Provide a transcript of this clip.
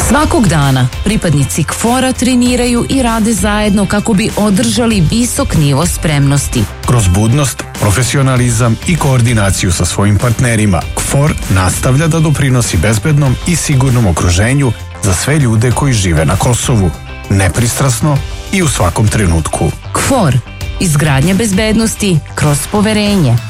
Svakog dana pripadnici KFOR-a treniraju i rade zajedno kako bi održali visok nivo spremnosti. Kroz budnost, profesionalizam i koordinaciju sa svojim partnerima, KFOR nastavlja da doprinosi bezbednom i sigurnom okruženju za sve ljude koji žive na Kosovu, nepristrasno i u svakom trenutku. KFOR. Izgradnja bezbednosti kroz poverenje.